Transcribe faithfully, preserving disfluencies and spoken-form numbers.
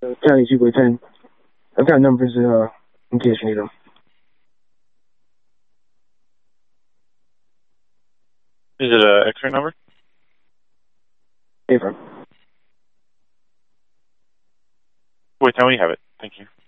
County two by ten. I've got numbers uh, in case you need them. Is it a X-ray number? Hey, firm. Wait, tell me you have it. Thank you.